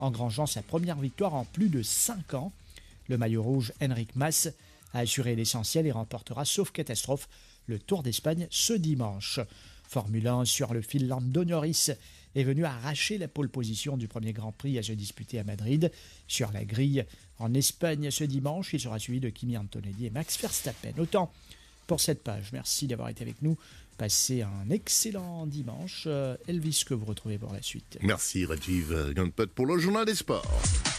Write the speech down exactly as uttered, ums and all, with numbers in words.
engrangeant sa première victoire en plus de cinq ans. Le maillot rouge Enric Mas a assuré l'essentiel et remportera, sauf catastrophe, le Tour d'Espagne ce dimanche. Formule un sur le fil, Lando Norris est venu arracher la pole position du premier Grand Prix à se disputer à Madrid. Sur la grille en Espagne ce dimanche, il sera suivi de Kimi Antonelli et Max Verstappen. Autant pour cette page. Merci d'avoir été avec nous. Passez un excellent dimanche. Elvis, que vous retrouvez pour la suite. Merci Rajiv Gunput pour le journal des sports.